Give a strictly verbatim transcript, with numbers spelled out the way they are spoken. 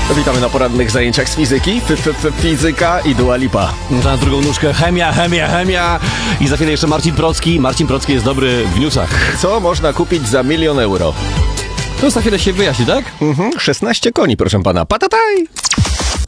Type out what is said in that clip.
Witamy na porannych zajęciach z fizyki. F, f, f, fizyka i Dua Lipa. Na drugą nóżkę chemia, chemia, chemia. I za chwilę jeszcze Marcin Procki. Marcin Procki jest dobry w newsach. Co można kupić za milion euro? To za chwilę się wyjaśni, tak? Mhm, szesnaście koni, proszę pana. Patataj!